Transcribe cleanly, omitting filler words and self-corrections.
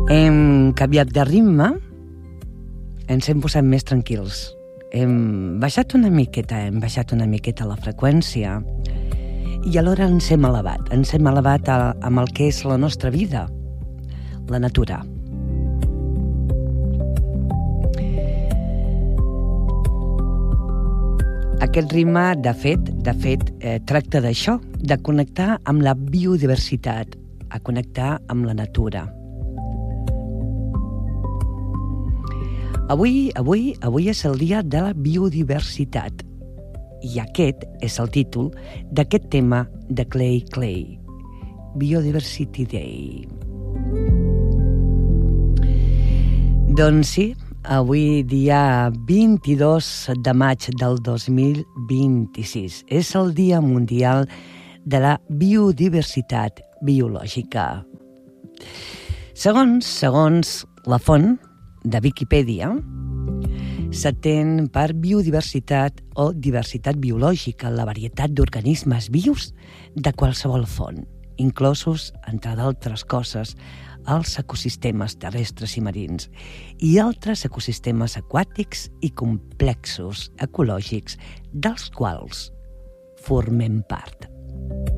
Hem canviat de ritme, ens hem posat més tranquils. Hem baixat una miqueta la freqüència i alhora ens hem elevat amb el que és la nostra vida, la natura. Aquest ritme, de fet, tracta d'això, de connectar amb la biodiversitat, a connectar amb la natura. Avui és el dia de la biodiversitat i aquest és el títol d'aquest tema de Clay, Biodiversity Day. Doncs sí, avui dia 22 de maig del 2026 és el Dia Mundial de la Biodiversitat Biològica. Segons la font de Viquipèdia, s'entén per biodiversitat o diversitat biològica la varietat d'organismes vius de qualsevol font, inclosos, entre d'altres coses, els ecosistemes terrestres i marins i altres ecosistemes aquàtics i complexos ecològics dels quals formem part.